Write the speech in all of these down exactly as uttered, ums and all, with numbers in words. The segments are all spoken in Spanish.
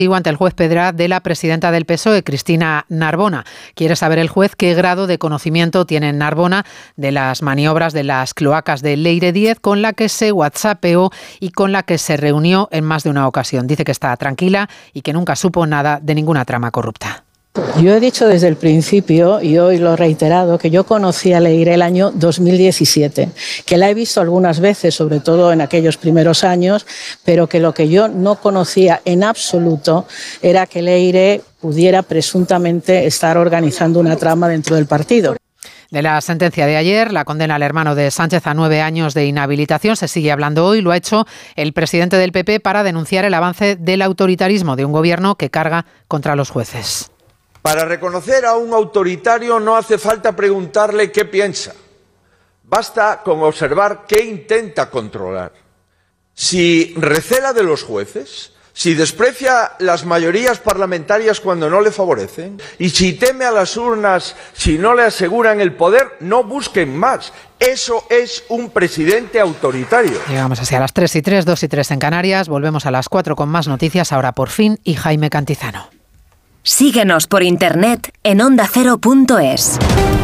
ante el juez Pedraz de la presidenta del P S O E, Cristina Narbona. Quiere saber el juez qué grado de conocimiento tiene Narbona de las maniobras de las cloacas de Leire Díez, con la que se whatsappeó y con la que se reunió en más de una ocasión. Dice que está tranquila y que nunca supo nada de ninguna trama corrupta. Yo he dicho desde el principio, y hoy lo he reiterado, que yo conocí a Leire el año dos mil diecisiete, que la he visto algunas veces, sobre todo en aquellos primeros años, pero que lo que yo no conocía en absoluto era que Leire pudiera presuntamente estar organizando una trama dentro del partido. De la sentencia de ayer, la condena al hermano de Sánchez a nueve años de inhabilitación, se sigue hablando hoy. Lo ha hecho el presidente del P P para denunciar el avance del autoritarismo de un gobierno que carga contra los jueces. Para reconocer a un autoritario no hace falta preguntarle qué piensa. Basta con observar qué intenta controlar. Si recela de los jueces, si desprecia las mayorías parlamentarias cuando no le favorecen, y si teme a las urnas si no le aseguran el poder, no busquen más. Eso es un presidente autoritario. Llegamos así a las tres y tres, dos y tres en Canarias. Volvemos a las cuatro con más noticias, ahora por fin, y Jaime Cantizano. Síguenos por internet en onda cero punto es.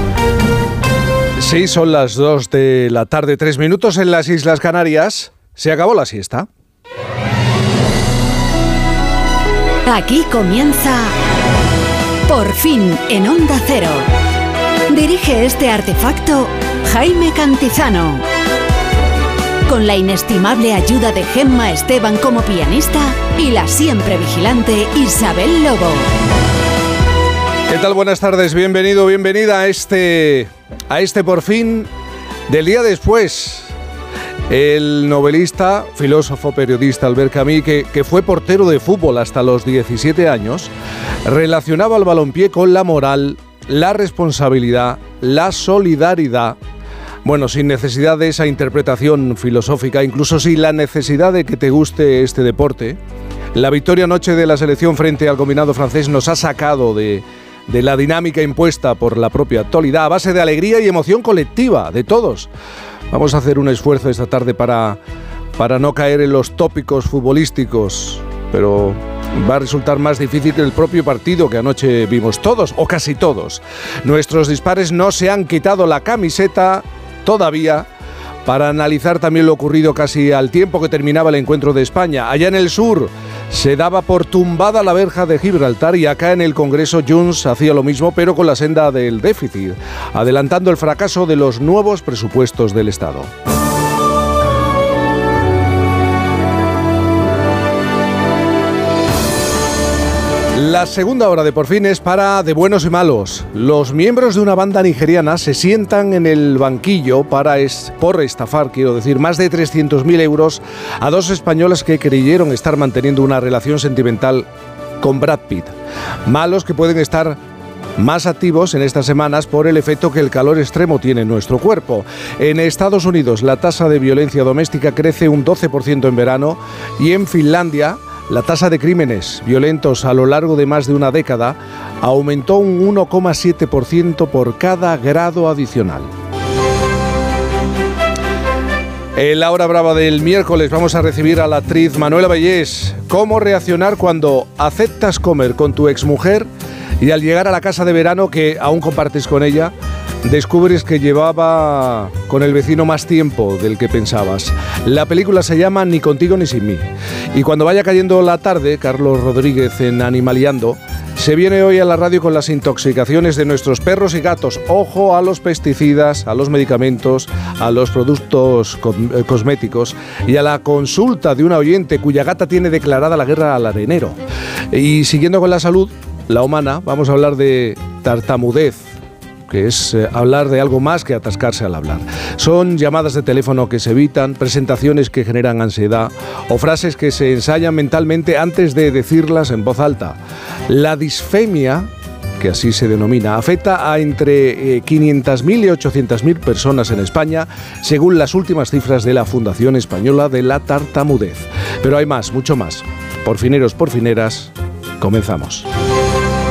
Sí, son las dos de la tarde, tres minutos en las Islas Canarias. Se acabó la siesta. Aquí comienza Por fin en Onda Cero. Dirige este artefacto Jaime Cantizano. Con la inestimable ayuda de Gemma Esteban como pianista y la siempre vigilante Isabel Lobo. ¿Qué tal? Buenas tardes, bienvenido, bienvenida a este, a este Por fin del día después. El novelista, filósofo, periodista Albert Camus, que, que fue portero de fútbol hasta los diecisiete años, relacionaba el balompié con la moral, la responsabilidad, la solidaridad. Bueno, sin necesidad de esa interpretación filosófica, incluso sin la necesidad de que te guste este deporte, la victoria anoche de la selección frente al combinado francés nos ha sacado de, de la dinámica impuesta por la propia actualidad a base de alegría y emoción colectiva de todos. Vamos a hacer un esfuerzo esta tarde para, para no caer en los tópicos futbolísticos, pero va a resultar más difícil que el propio partido que anoche vimos todos, o casi todos. Nuestros dispares no se han quitado la camiseta todavía, para analizar también lo ocurrido casi al tiempo que terminaba el encuentro de España. Allá en el sur se daba por tumbada la verja de Gibraltar y acá en el Congreso Junts hacía lo mismo, pero con la senda del déficit, adelantando el fracaso de los nuevos presupuestos del Estado. La segunda hora de Por fin es para de buenos y malos. Los miembros de una banda nigeriana se sientan en el banquillo para es, por estafar, quiero decir, más de trescientos mil euros a dos españolas que creyeron estar manteniendo una relación sentimental con Brad Pitt. Malos que pueden estar más activos en estas semanas por el efecto que el calor extremo tiene en nuestro cuerpo. En Estados Unidos la tasa de violencia doméstica crece un doce por ciento en verano y en Finlandia la tasa de crímenes violentos a lo largo de más de una década aumentó un uno coma siete por ciento por cada grado adicional. En la hora brava del miércoles vamos a recibir a la actriz Manuela Vallés. ¿Cómo reaccionar cuando aceptas comer con tu exmujer y al llegar a la casa de verano que aún compartes con ella, descubres que llevaba con el vecino más tiempo del que pensabas? La película se llama Ni contigo ni sin mí. Y cuando vaya cayendo la tarde, Carlos Rodríguez en Animaliando se viene hoy a la radio con las intoxicaciones de nuestros perros y gatos. Ojo a los pesticidas, a los medicamentos, a los productos cosméticos y a la consulta de una oyente cuya gata tiene declarada la guerra al arenero. Y siguiendo con la salud, la humana, vamos a hablar de tartamudez, que es eh, hablar de algo más que atascarse al hablar. Son llamadas de teléfono que se evitan, presentaciones que generan ansiedad o frases que se ensayan mentalmente antes de decirlas en voz alta. La disfemia, que así se denomina, afecta a entre eh, quinientas mil y ochocientas mil personas en España, según las últimas cifras de la Fundación Española de la Tartamudez. Pero hay más, mucho más. Por fineros, por fineras, comenzamos.